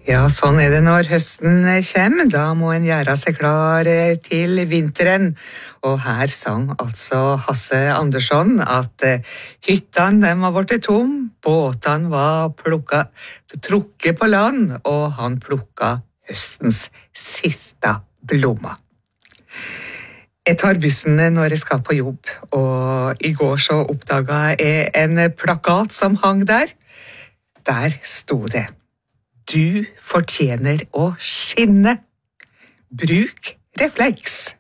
Ja, sånn det når høsten kommer. Da må en gjøre seg klar til vinteren. Og her sang altså Hasse Andersson at hyttene dem var blitt tom, båtene var trukket på land, og han plukka høstens siste blomma. Jeg tar bussen når jeg skal på jobb, og i går så oppdaga jeg en plakat som hang der. Der sto det: Du fortjener å skinne. Bruk refleks.